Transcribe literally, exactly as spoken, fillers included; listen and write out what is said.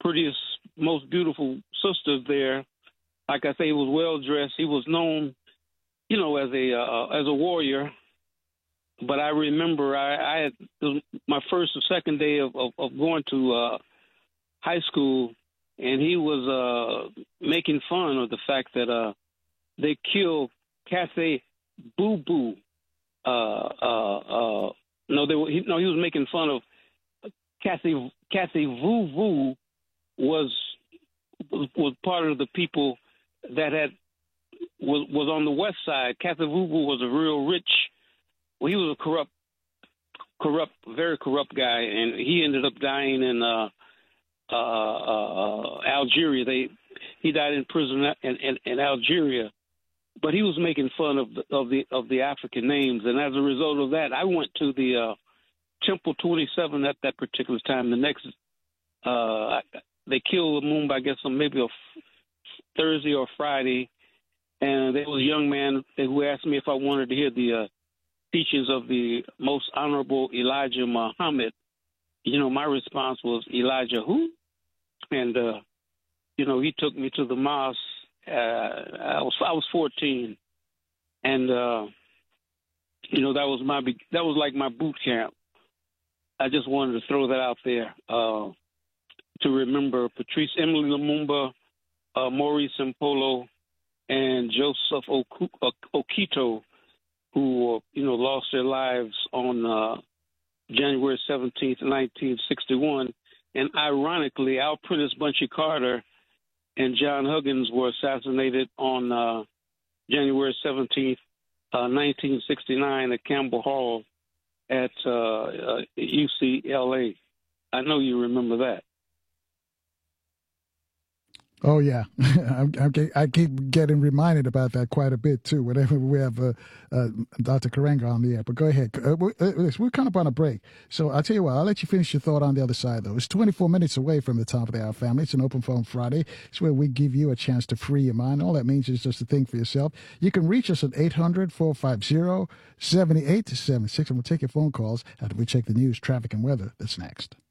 prettiest, most beautiful sisters there. Like I say, he was well dressed. He was known, you know, as a uh, as a warrior. But I remember I, I had it was my first or second day of, of, of going to uh, high school, and he was uh, making fun of the fact that uh, they killed Cathy Boo Boo. Uh, uh, uh, no, they were, he, no, he was making fun of Cathy Cathy Vu Vu was was part of the people that had was was on the west side. Cathy Vu Vu was a real rich. Well, he was a corrupt, corrupt, very corrupt guy, and he ended up dying in uh, uh, uh, Algeria. They he died in prison in, in, in Algeria, but he was making fun of the of the of the African names, and as a result of that, I went to the uh, Temple twenty-seven at that particular time. The next, uh, they killed Lumumba, I guess, on maybe a Thursday or Friday, and there was a young man who asked me if I wanted to hear the uh, teachings of the most honorable Elijah Muhammad. You know, my response was, Elijah who? And, uh, you know, he took me to the mosque. Uh, I was I was fourteen. And, uh, you know, that was my that was like my boot camp. I just wanted to throw that out there uh, to remember Patrice Emily Lumumba, uh, Maurice Mpolo, and Joseph Okito, who, you know, lost their lives on uh, January seventeenth, nineteen sixty-one. And ironically, Al Prentice Bunchy Carter and John Huggins were assassinated on uh, January seventeenth, uh, nineteen sixty-nine at Campbell Hall at uh, uh, U C L A. I know you remember that. Oh, yeah. I'm, I'm, I keep getting reminded about that quite a bit, too, whenever we have uh, uh, Doctor Karenga on the air. But go ahead. Uh, we're, we're kind of on a break. So I'll tell you what, I'll let you finish your thought on the other side, though. It's twenty-four minutes away from the top of the hour, family. It's an open phone Friday. It's where we give you a chance to free your mind. All that means is just to think for yourself. You can reach us at eight hundred, four five zero, seven eight seven six, and we'll take your phone calls after we check the news, traffic, and weather. That's next.